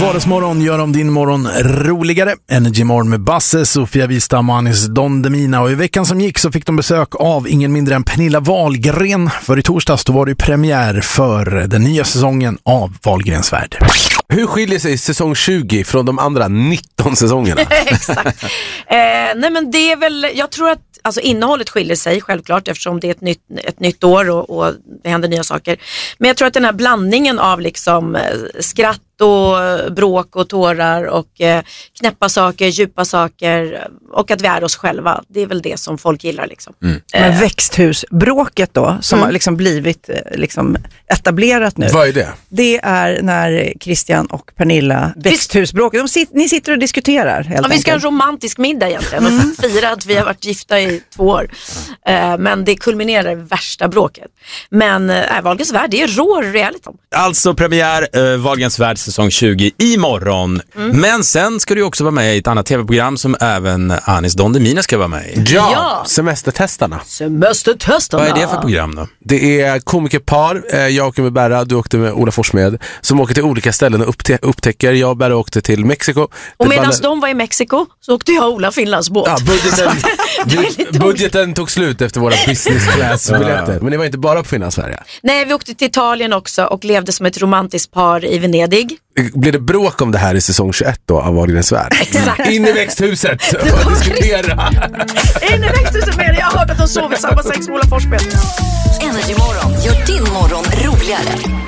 Vardagsmorgon gör om din morgon roligare. Energy Morgon med Basse, Sofia Wistam och Anis Don Demina. Och i veckan som gick så fick de besök av ingen mindre än Pernilla Wahlgren. För i torsdags då var det premiär för den nya säsongen av Wahlgrens värld. Hur skiljer sig säsong 20 från de andra 19 säsongerna? Exakt. Nej men det är väl, jag tror att alltså innehållet skiljer sig självklart eftersom det är ett nytt år och det händer nya saker. Men jag tror att den här blandningen av liksom skratt och bråk och tårar och knäppa saker, djupa saker och att vi är oss själva. Det är väl det som folk gillar liksom. Men växthusbråket då som har liksom blivit liksom etablerat nu. Vad är det? Det är när Christian och Pernilla växthusbråket. Ni sitter och diskuterar helt vi ska ha en romantisk middag egentligen och fira att vi har varit gifta i 2 år. Men det kulminerar i värsta bråket. Men Wahlgrens värld, det är rå reality. Alltså premiär Wahlgrens värld säsong 20 imorgon. Men sen ska du också vara med i ett annat tv-program som även Anis Don Demina ska vara med i. Ja. Semestertestarna. Semestertestarna. Vad är det för program då? Det är komikerpar, jag åker med Berra, du åkte med Ola Forssmed, som åker till olika ställen och upptäcker. Jag och Berra åkte till Mexiko. Och medan de var i Mexiko så åkte jag och Ola Finlands båt. Ja, budgeten tog slut efter våra business class-biljetter. Men det var inte bara på Finland, Sverige. Nej, vi åkte till Italien också och levde som ett romantiskt par i Venedig. Blir det bråk om det här i säsong 21 då av Wahlgrens värld? Exakt. In i växthuset och diskutera. In i växthuset med det. Jag har hört att de sover i samma säng som Ola Forssmed. Energy Morgon gör din morgon roligare.